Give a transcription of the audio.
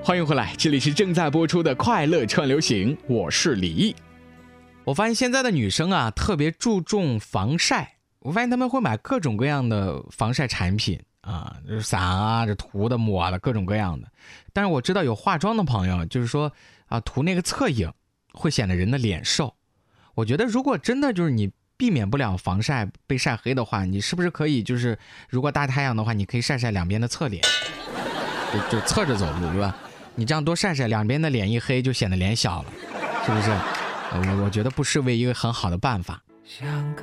欢迎回来，这里是正在播出的快乐串流行，我是李毅。我发现现在的女生啊，特别注重防晒，我发现她们会买各种各样的防晒产品啊，这伞啊，这涂的抹的各种各样的。但是我知道有化妆的朋友，就是说啊，涂那个侧影会显得人的脸瘦。我觉得如果真的就是你避免不了防晒被晒黑的话，你是不是可以就是如果大太阳的话，你可以晒晒两边的侧脸，就侧着走路，对吧？你这样多晒晒，两边的脸一黑就显得脸小了，是不是？我觉得不失为一个很好的办法。